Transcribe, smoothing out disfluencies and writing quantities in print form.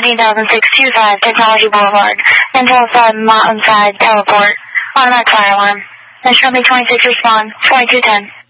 17,625 Technology Boulevard. Intel Mountainside Teleport. Automatic fire alarm. Then show me 26 respond. 2210.